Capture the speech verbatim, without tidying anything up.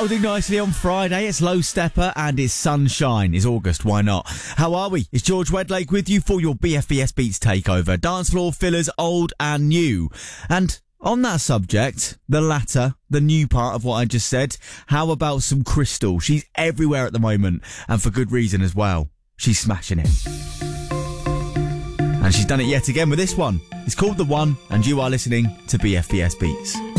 That'll do nicely on Friday. It's Low Stepper and it's Sunshine. It's August, why not? How are we? It's George Wedlake with you for your B F B S Beats takeover. Dance floor fillers, old and new. And on that subject, the latter, the new part of what I just said, how about some Crystal? She's everywhere at the moment, and for good reason as well. She's smashing it. And she's done it yet again with this one. It's called The One, and you are listening to B F B S Beats.